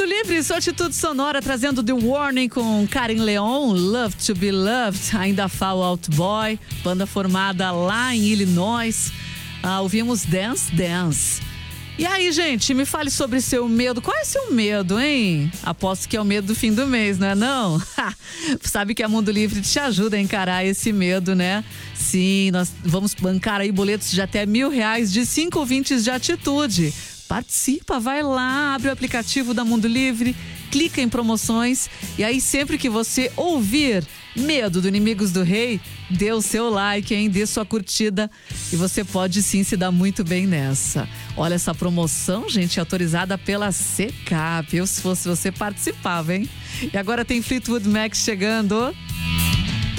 Mundo Livre, sua atitude sonora, trazendo The Warning com Karen Leon, Love to be Loved, ainda Fall Out Boy, banda formada lá em Illinois. Ouvimos Dance Dance. E aí, gente, me fale sobre seu medo. Qual é seu medo, hein? Aposto que é o medo do fim do mês, não é não? Sabe que a Mundo Livre te ajuda a encarar esse medo, né? Sim, nós vamos bancar aí boletos de até R$1.000 de 5 ouvintes de atitude. Participa, vai lá, abre o aplicativo da Mundo Livre, clica em promoções e aí sempre que você ouvir Medo do Inimigos do Rei, dê o seu like, hein? Dê sua curtida e você pode sim se dar muito bem nessa. Olha, essa promoção, gente, é autorizada pela Secap. Eu, se fosse você, participava, hein? E agora tem Fleetwood Mac chegando.